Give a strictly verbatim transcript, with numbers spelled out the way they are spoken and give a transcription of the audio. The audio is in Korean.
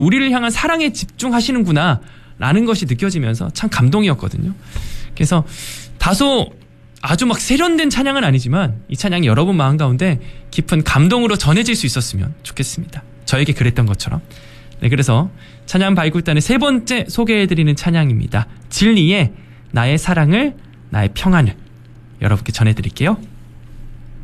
우리를 향한 사랑에 집중하시는구나 라는 것이 느껴지면서 참 감동이었거든요. 그래서 다소 아주 막 세련된 찬양은 아니지만 이 찬양이 여러분 마음 가운데 깊은 감동으로 전해질 수 있었으면 좋겠습니다. 저에게 그랬던 것처럼. 네, 그래서 찬양 발굴단의 세 번째 소개해드리는 찬양입니다. 진리의 나의 사랑을, 나의 평안을 여러분께 전해드릴게요.